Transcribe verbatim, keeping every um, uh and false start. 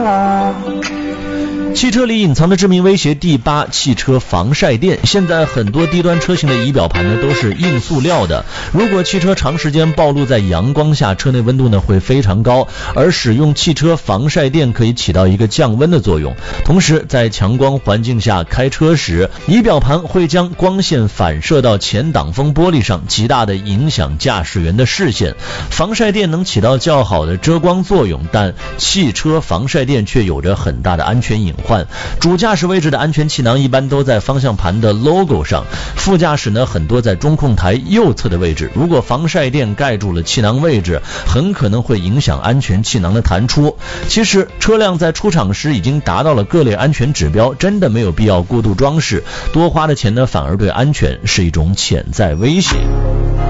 汽车里隐藏的致命威胁第八，汽车防晒垫。现在很多低端车型的仪表盘呢都是硬塑料的，如果汽车长时间暴露在阳光下，车内温度呢会非常高，而使用汽车防晒垫可以起到一个降温的作用。同时在强光环境下开车时，仪表盘会将光线反射到前挡风玻璃上，极大的影响驾驶员的视线。防晒垫能起到较好的遮光作用，但汽车防晒垫却有着很大的安全隐患。主驾驶位置的安全气囊一般都在方向盘的 logo 上，副驾驶呢很多在中控台右侧的位置。如果防晒垫盖住了气囊位置，很可能会影响安全气囊的弹出。其实车辆在出厂时已经达到了各类安全指标，真的没有必要过度装饰，多花的钱呢反而对安全是一种潜在威胁。